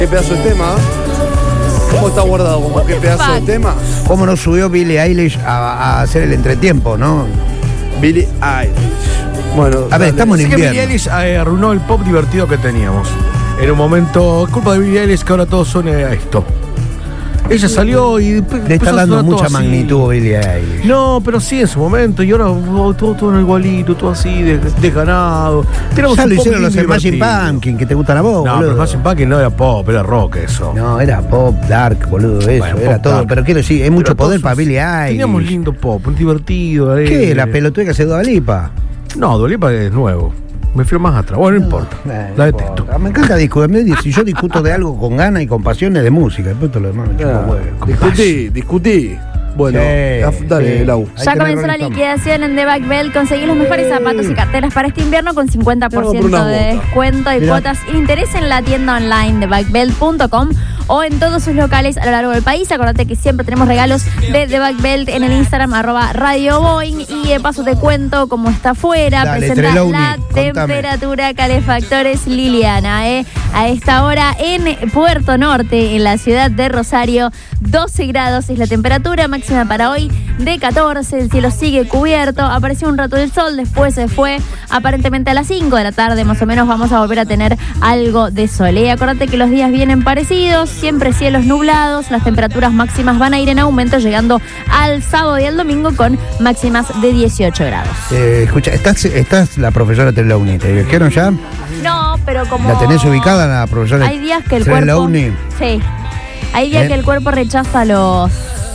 Qué pedazo de tema. ¿Cómo está guardado? ¿Cómo qué pedazo de tema? ¿Cómo nos subió Billie Eilish a hacer el entretiempo, no? Billie Eilish. Bueno, a ver, estamos en Así que invierno. Billie Eilish arruinó el pop divertido que teníamos. En un momento, culpa de Billie Eilish que ahora todo suene a esto. Ella salió y Le está dando mucha magnitud Billie Eilish. No, pero sí en su momento. Y ahora todo igualito, todo así, desganado. Ya lo hicieron los Smashing Pumpkins, que te gustan a vos, no, boludo. pero Smashing Pumpkins no era pop, era rock eso. No, era pop, dark, boludo, eso, Bueno, era pop, todo. dark. Pero quiero decir, hay mucho Pero poder todos para Billie Eilish. Teníamos lindo pop, un divertido. ¿Qué? La pelotuda que hace Dua Lipa. No, Dua Lipa es nuevo. Me fui más atrás. Bueno, no importa. La detesto. Me encanta discutir. Si yo discuto de algo con ganas y con pasiones de música, después todo lo demás me chupa huevo. Discutí. Bueno, Sí, dale, sí. Lau. Ya comenzó la liquidación en The Back Belt. Conseguí los mejores zapatos y carteras para este invierno con 50% de descuento y Mirá. cuotas sin interés en la tienda online de backbelt.com o en todos sus locales a lo largo del país. Acordate que siempre tenemos regalos de The Back Belt en el Instagram @Radio Boeing. Y de paso te cuento cómo está afuera. Dale, Presenta Trelawney, la contame. temperatura calefactores Liliana. A esta hora en Puerto Norte, en la ciudad de Rosario, 12 grados es la temperatura máxima para hoy de 14. El cielo sigue cubierto. Apareció un rato del sol, después se fue. Aparentemente a las 5 de la tarde más o menos vamos a volver a tener algo de sol. Acordate que los días vienen parecidos, siempre cielos nublados. Las temperaturas máximas van a ir en aumento, llegando al sábado y al domingo con máximas de 18 grados. Escucha, estás la profesora Trelawney. ¿Te dijeron ya? No, pero como... ¿La tenés ubicada la profesora Hay días que el cuerpo... Trelawney? Sí. Hay días que el cuerpo rechaza los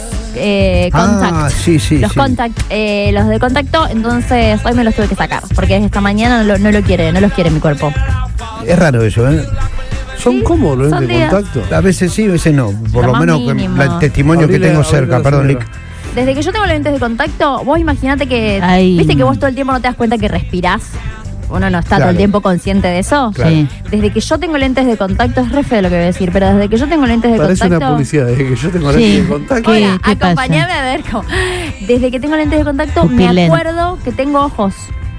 contact. Sí. Los contact, los de contacto, entonces hoy me los tuve que sacar, porque desde esta mañana no los quiere mi cuerpo. Es raro eso, ¿eh? ¿Son Sí, cómodos los son lentes de días. contacto? A veces sí, a veces no. Por Lo lo más menos mínimo. el testimonio que tengo cerca. Perdón, Lick. Desde que yo tengo lentes de contacto, vos imaginate que... Ay. ¿Viste que vos todo el tiempo no te das cuenta que respirás? Uno no está todo Claro. el tiempo consciente de eso. Claro. Sí. Desde que yo tengo lentes de contacto, es re feo lo que voy a decir, pero desde que yo tengo lentes de Parece contacto... una publicidad, desde que yo tengo Sí. lentes de contacto. ¿Qué? Hola, pasa? acompáñame a ver cómo... Desde que tengo lentes de contacto, me Pupilén. acuerdo que tengo ojos.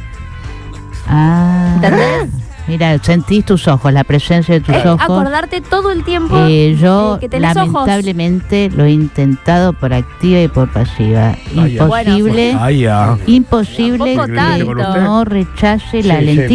Ah. ¿Entendés? Mira, sentís tus ojos, la presencia de tus ojos. Acordarte todo el tiempo Yo que tenés lamentablemente lo he intentado por activa y por pasiva. Ay, ya. Imposible, Ay, ya. imposible Tampoco que tanto. no rechace la Sí, sí. lentilla.